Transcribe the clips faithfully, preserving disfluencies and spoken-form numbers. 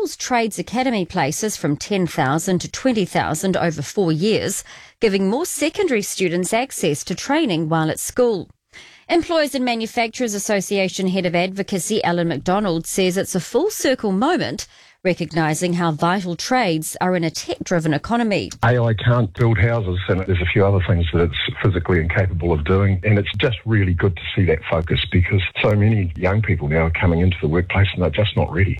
doubles trades academy places from ten thousand to twenty thousand over four years, giving more secondary students access to training while at school. Employers and Manufacturers Association Head of Advocacy Alan McDonald says it's a full circle moment, recognising how vital trades are in a tech-driven economy. A I can't build houses, and there's a few other things that it's physically incapable of doing, and it's just really good to see that focus because so many young people now are coming into the workplace and they're just not ready.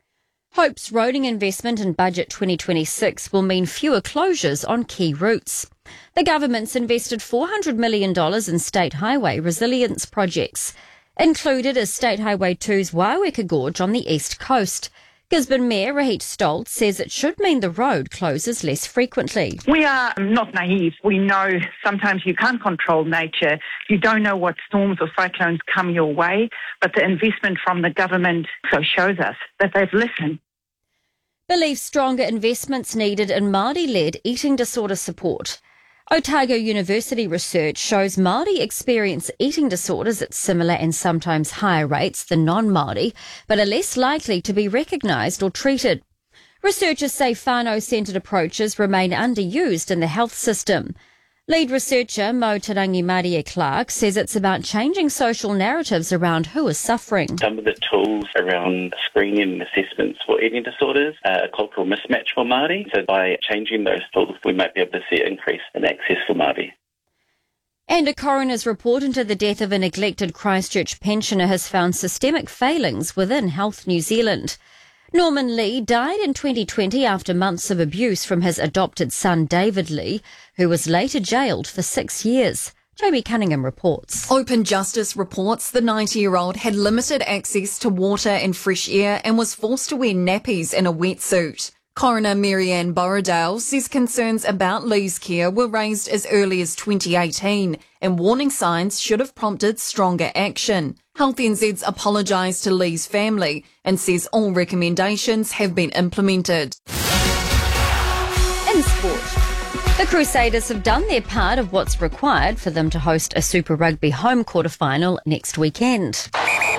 Hope's roading investment in Budget twenty twenty-six will mean fewer closures on key routes. The government's invested four hundred million dollars in state highway resilience projects. Included is State Highway two's Waiweka Gorge on the east coast. Gisborne Mayor Rahit Stoltz says it should mean the road closes less frequently. We are not naive. We know sometimes you can't control nature. You don't know what storms or cyclones come your way, but the investment from the government so shows us that they've listened. Believes stronger investments needed in Māori-led eating disorder support. Otago University research shows Māori experience eating disorders at similar and sometimes higher rates than non-Māori, but are less likely to be recognised or treated. Researchers say whānau-centred approaches remain underused in the health system. Lead researcher Mo Tarangi Marie-Clark says it's about changing social narratives around who is suffering. Some of the tools around screening and assessments for eating disorders are a cultural mismatch for Māori. So by changing those tools, we might be able to see an increase in access for Māori. And a coroner's report into the death of a neglected Christchurch pensioner has found systemic failings within Health New Zealand. Norman Lee died in twenty twenty after months of abuse from his adopted son David Lee, who was later jailed for six years. Jamie Cunningham reports. Open Justice reports the ninety-year-old had limited access to water and fresh air and was forced to wear nappies in a wetsuit. Coroner Marianne Borrowdale says concerns about Lee's care were raised as early as twenty eighteen and warning signs should have prompted stronger action. Health N Z's apologised to Lee's family and says all recommendations have been implemented. In sport, the Crusaders have done their part of what's required for them to host a Super Rugby home quarter-final next weekend.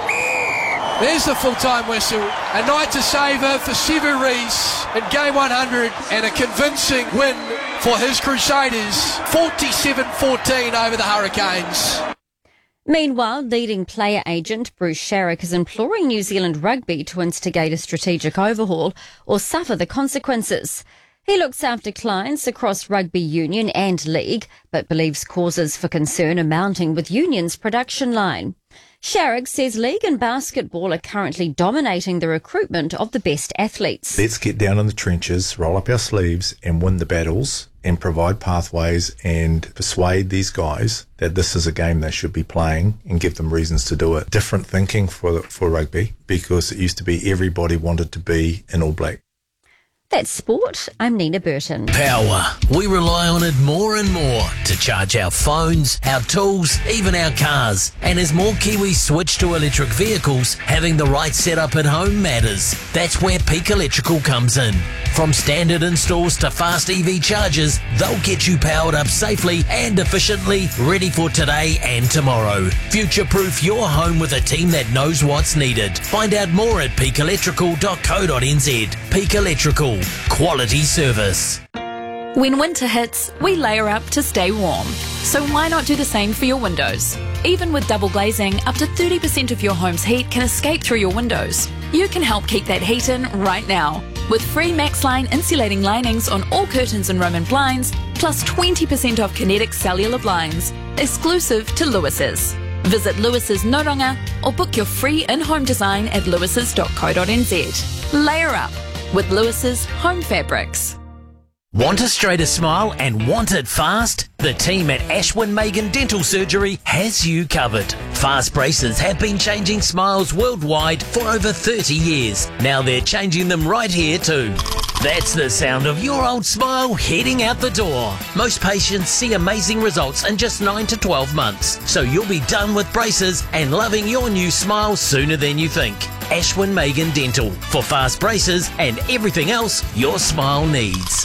There's the full-time whistle. A night to savour for Sevu Reece in game one hundred and a convincing win for his Crusaders. forty-seven fourteen over the Hurricanes. Meanwhile, leading player agent Bruce Sharrock is imploring New Zealand Rugby to instigate a strategic overhaul or suffer the consequences. He looks after clients across rugby union and league, but believes causes for concern are mounting with union's production line. Sharrock says league and basketball are currently dominating the recruitment of the best athletes. Let's get down in the trenches, roll up our sleeves and win the battles and provide pathways and persuade these guys that this is a game they should be playing and give them reasons to do it. Different thinking for for rugby, because it used to be everybody wanted to be in All Black. That's sport. I'm Nina Burton. Power. We rely on it more and more to charge our phones, our tools, even our cars. And as more Kiwis switch to electric vehicles, having the right setup at home matters. That's where Peak Electrical comes in. From standard installs to fast E V chargers, they'll get you powered up safely and efficiently, ready for today and tomorrow. Future-proof your home with a team that knows what's needed. Find out more at peak electrical dot co dot n z. Peak Electrical. Quality service. When winter hits, we layer up to stay warm. So why not do the same for your windows? Even with double glazing, up to thirty percent of your home's heat can escape through your windows. You can help keep that heat in right now with free MaxLine insulating linings on all curtains and Roman blinds, plus twenty percent off Kinetic cellular blinds, exclusive to Lewis's. Visit Lewis's Noronga or book your free in-home design at lewises dot co dot n z. Layer up with Lewis's Home Fabrics. Want a straighter smile and want it fast? The team at Ashwin Megan Dental Surgery has you covered. Fast braces have been changing smiles worldwide for over thirty years. Now they're changing them right here too. That's the sound of your old smile heading out the door. Most patients see amazing results in just nine to twelve months. So you'll be done with braces and loving your new smile sooner than you think. Ashwin Megan Dental for fast braces and everything else your smile needs.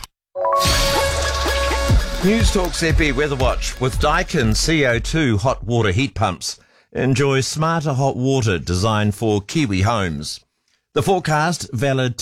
News Talk's Epi Weather Watch with Daikin C O two hot water heat pumps. Enjoy smarter hot water designed for Kiwi homes. The forecast valid